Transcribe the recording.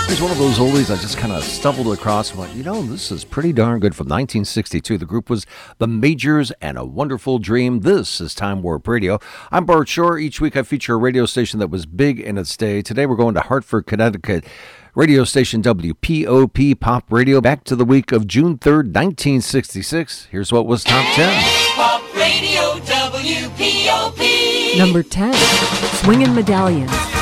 Here's one of those oldies I just kind of stumbled across and went, this is pretty darn good, from 1962. The group was The Majors and A Wonderful Dream. This is Time Warp Radio. I'm Bart Shore. Each week I feature a radio station that was big in its day. Today we're going to Hartford, Connecticut. Radio station WPOP Pop Radio. Back to the week of June 3rd, 1966. Here's what was top 10. Pop Radio WPOP. Number 10, Swingin' Medallions.